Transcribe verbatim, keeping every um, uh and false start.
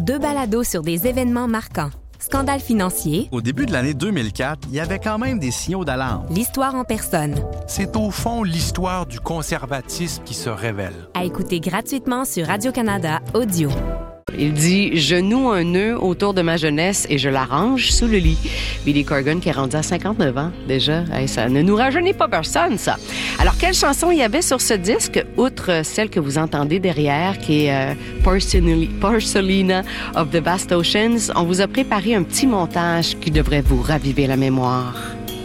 Deux balados sur des événements marquants. Scandale financier. Au début de l'année deux mille quatre, il y avait quand même des signaux d'alarme. L'histoire en personne. C'est au fond l'histoire du conservatisme qui se révèle. À écouter gratuitement sur Radio-Canada Audio. Il dit « Je noue un nœud autour de ma jeunesse et je l'arrange sous le lit ». Billy Corgan qui est rendu à cinquante-neuf ans déjà. Hey, ça ne nous rajeunit pas personne, ça. Alors, quelle chanson il y avait sur ce disque, outre celle que vous entendez derrière, qui est euh, Porcelina of the Vast Oceans? On vous a préparé un petit montage qui devrait vous raviver la mémoire.